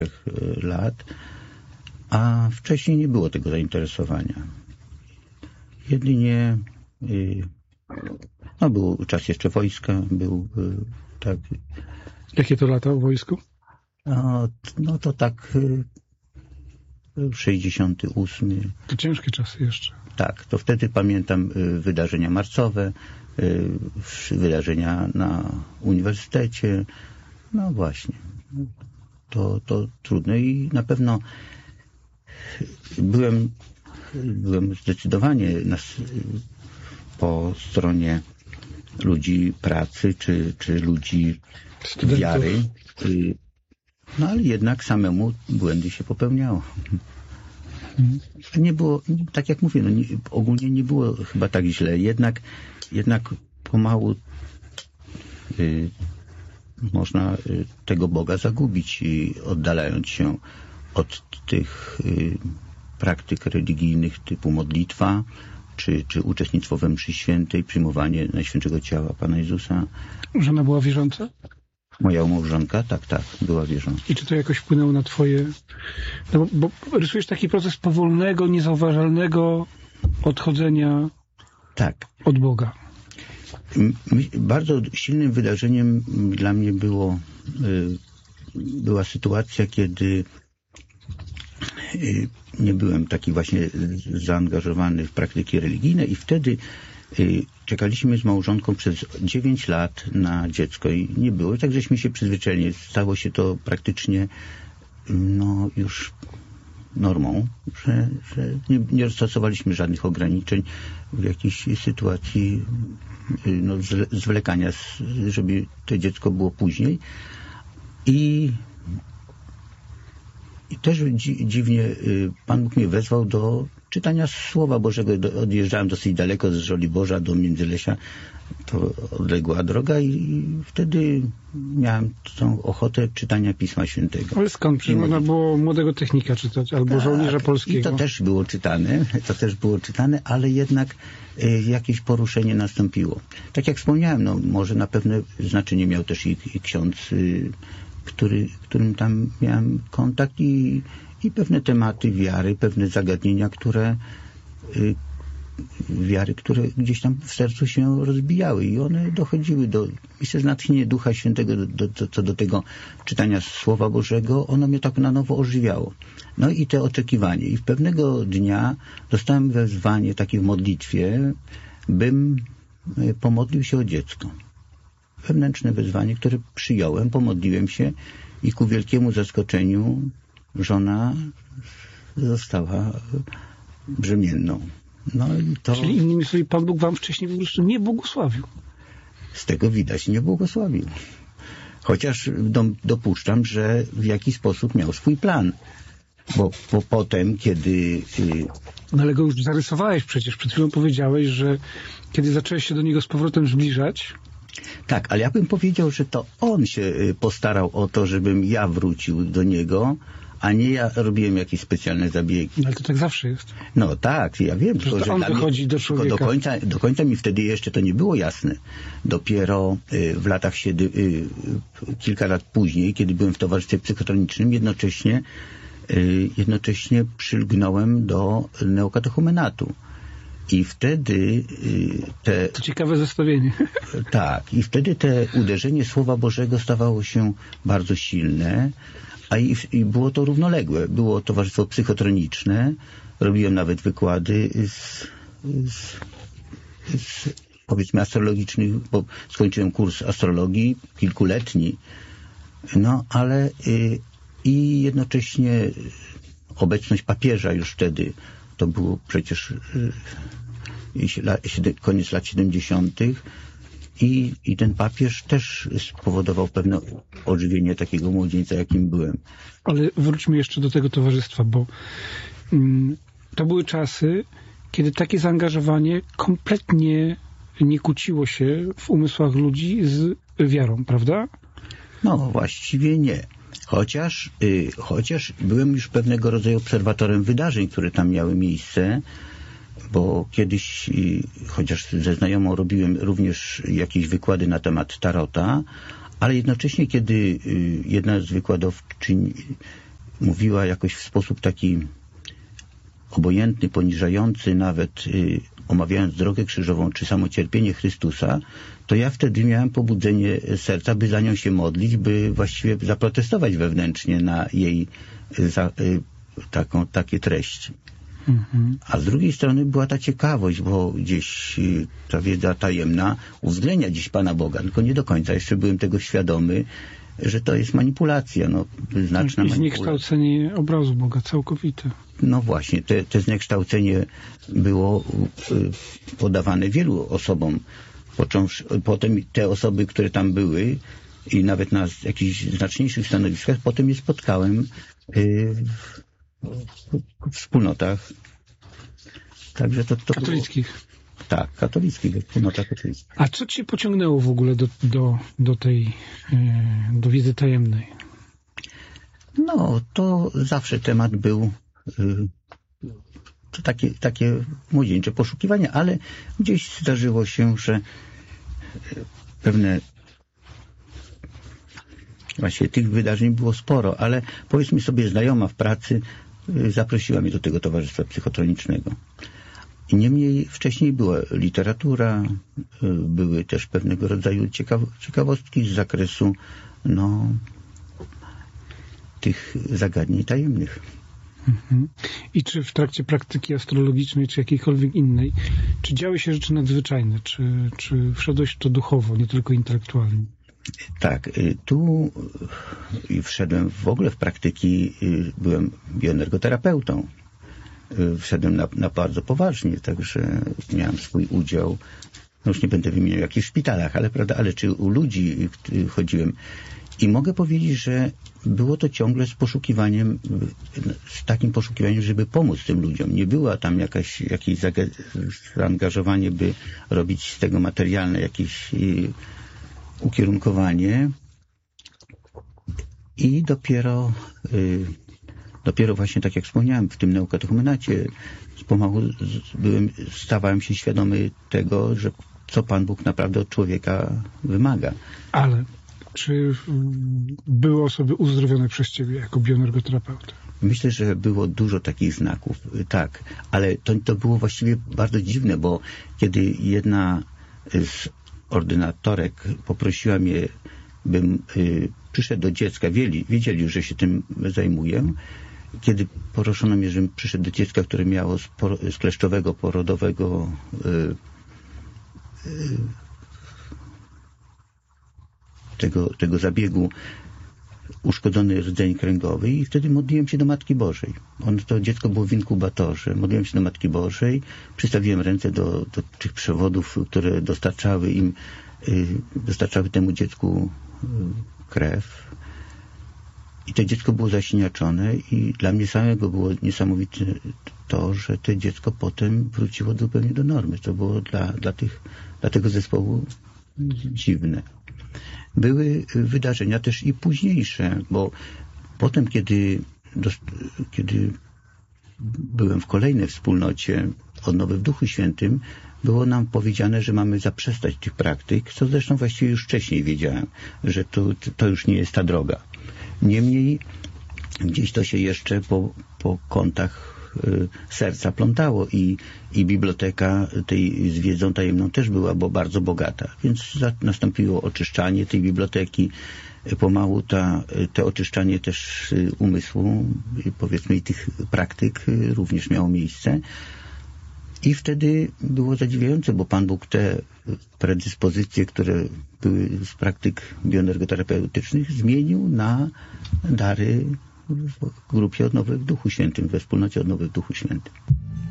lat, a wcześniej nie było tego zainteresowania. Jedynie był czas jeszcze wojska, tak. Jakie to lata w wojsku? No to tak 68. To ciężkie czasy jeszcze. Tak, to wtedy pamiętam wydarzenia marcowe, wydarzenia na uniwersytecie. No właśnie, to trudne i na pewno byłem zdecydowanie po stronie ludzi pracy czy ludzi studentów, wiary. No ale jednak samemu błędy się popełniało. Nie było, tak jak mówię, ogólnie nie było chyba tak źle. Jednak pomału można tego Boga zagubić, oddalając się od tych praktyk religijnych typu modlitwa, czy uczestnictwo we mszy świętej, przyjmowanie Najświętszego Ciała Pana Jezusa. Żona była wierząca? Moja małżonka, tak, była wierząca. I czy to jakoś wpłynęło na twoje... No bo rysujesz taki proces powolnego, niezauważalnego odchodzenia od Boga. Bardzo silnym wydarzeniem dla mnie była sytuacja, kiedy nie byłem taki właśnie zaangażowany w praktyki religijne i wtedy czekaliśmy z małżonką przez 9 lat na dziecko i nie było. I tak żeśmy się przyzwyczaili. Stało się to praktycznie już normą, że nie stosowaliśmy żadnych ograniczeń w jakiejś sytuacji zwlekania, żeby to dziecko było później. I też dziwnie Pan Bóg mnie wezwał do czytania Słowa Bożego. Odjeżdżałem dosyć daleko z Żoliborza do Międzylesia. To odległa droga i wtedy miałem tą ochotę czytania Pisma Świętego. Ale skąd? Przecież można było Młodego Technika czytać, albo Żołnierza Polskiego. I to też było czytane, ale jednak jakieś poruszenie nastąpiło. Tak jak wspomniałem, może na pewne znaczenie miał też i ksiądz, którym tam miałem kontakt i pewne tematy wiary, pewne zagadnienia, które gdzieś tam w sercu się rozbijały i one dochodziły myślę, że natchnienie Ducha Świętego co do tego czytania Słowa Bożego, ono mnie tak na nowo ożywiało. No i te oczekiwanie. I pewnego dnia dostałem wezwanie takie w modlitwie, bym pomodlił się o dziecko. Wewnętrzne wezwanie, które przyjąłem, pomodliłem się i ku wielkiemu zaskoczeniu żona została brzemienną. Czyli innymi słowy, Pan Bóg wam wcześniej po prostu nie błogosławił. Z tego widać, nie błogosławił. Chociaż dopuszczam, że w jakiś sposób miał swój plan. Bo potem, kiedy... No ale go już zarysowałeś przecież. Przed chwilą powiedziałeś, że kiedy zacząłeś się do niego z powrotem zbliżać... Tak, ale ja bym powiedział, że to on się postarał o to, żebym ja wrócił do niego, a nie ja robiłem jakieś specjalne zabiegi. No, ale to tak zawsze jest. No tak, ja wiem. Tylko, że on wychodzi do człowieka. Do końca mi wtedy jeszcze to nie było jasne. Dopiero w latach kilka lat później, kiedy byłem w towarzystwie psychotronicznym, jednocześnie przylgnąłem do neokatechumenatu. I wtedy To ciekawe zestawienie. Tak, i wtedy te uderzenie Słowa Bożego stawało się bardzo silne, i było to równoległe. Było towarzystwo psychotroniczne, robiłem nawet wykłady z powiedzmy astrologicznych, bo skończyłem kurs astrologii kilkuletni, ale i jednocześnie obecność papieża już wtedy, to było przecież koniec lat 70. I ten papież też spowodował pewne ożywienie takiego młodzieńca, jakim byłem. Ale wróćmy jeszcze do tego towarzystwa, bo to były czasy, kiedy takie zaangażowanie kompletnie nie kłóciło się w umysłach ludzi z wiarą, prawda? No, właściwie nie. Chociaż byłem już pewnego rodzaju obserwatorem wydarzeń, które tam miały miejsce, bo kiedyś, chociaż ze znajomą robiłem również jakieś wykłady na temat tarota, ale jednocześnie, kiedy jedna z wykładowczyń mówiła jakoś w sposób taki obojętny, poniżający, nawet omawiając drogę krzyżową czy samo cierpienie Chrystusa, to ja wtedy miałem pobudzenie serca, by za nią się modlić, by właściwie zaprotestować wewnętrznie na jej takie treści. A z drugiej strony była ta ciekawość, bo gdzieś ta wiedza tajemna uwzględnia dziś Pana Boga, tylko nie do końca jeszcze byłem tego świadomy, że to jest manipulacja, znaczna manipulacja. Zniekształcenie obrazu Boga całkowite. No właśnie, te zniekształcenie było podawane wielu osobom. Potem te osoby, które tam były i nawet na jakichś znaczniejszych stanowiskach, potem je spotkałem w wspólnotach. Także to katolickich. Było, tak, katolickich, wspólnotach katolickich. A co cię pociągnęło w ogóle do wiedzy tajemnej? No, to zawsze temat był to takie młodzieńcze poszukiwania, ale gdzieś zdarzyło się, że pewne właśnie tych wydarzeń było sporo, ale powiedzmy sobie znajoma w pracy zaprosiła mnie do tego towarzystwa psychotronicznego. Niemniej wcześniej była literatura, były też pewnego rodzaju ciekawostki z zakresu tych zagadnień tajemnych. I czy w trakcie praktyki astrologicznej, czy jakiejkolwiek innej, czy działy się rzeczy nadzwyczajne, czy wszedłeś w to duchowo, nie tylko intelektualnie? Tak, tu wszedłem w ogóle w praktyki, byłem bioenergoterapeutą. Wszedłem na bardzo poważnie, także miałem swój udział, już nie będę wymieniał jakich szpitalach, ale czy u ludzi chodziłem. I mogę powiedzieć, że było to ciągle z takim poszukiwaniem, żeby pomóc tym ludziom. Nie było tam jakieś zaangażowanie, by robić z tego materialne jakieś ukierunkowanie. I dopiero właśnie, tak jak wspomniałem, w tym neukatechumenacie pomału stawałem się świadomy tego, że co Pan Bóg naprawdę od człowieka wymaga. Ale czy były osoby uzdrowione przez ciebie jako bioenergoterapeuta? Myślę, że było dużo takich znaków, tak, ale to było właściwie bardzo dziwne, bo kiedy jedna z ordynatorek poprosiła mnie, bym przyszedł do dziecka, wiedzieli już, że się tym zajmuję, kiedy proszono mnie, żebym przyszedł do dziecka, które miało z kleszczowego porodowego tego zabiegu uszkodzony rdzeń kręgowy i wtedy modliłem się do Matki Bożej. To dziecko było w inkubatorze. Modliłem się do Matki Bożej, przystawiłem ręce do tych przewodów, które dostarczały temu dziecku krew. I to dziecko było zasiniaczone i dla mnie samego było niesamowite to, że to dziecko potem wróciło zupełnie do normy. To było dla tego zespołu dziwne. Były wydarzenia też i późniejsze, bo potem, kiedy byłem w kolejnej wspólnocie Odnowy w Duchu Świętym, było nam powiedziane, że mamy zaprzestać tych praktyk, co zresztą właściwie już wcześniej wiedziałem, że to już nie jest ta droga. Niemniej gdzieś to się jeszcze po kątach serca plątało i biblioteka z wiedzą tajemną też była bardzo bogata, więc nastąpiło oczyszczanie tej biblioteki, pomału to oczyszczanie też umysłu, powiedzmy, i tych praktyk również miało miejsce. I wtedy było zadziwiające, bo Pan Bóg te predyspozycje, które były z praktyk bioenergoterapeutycznych, zmienił na dary w grupie Odnowy w Duchu Świętym, we wspólnocie Odnowy w Duchu Świętym.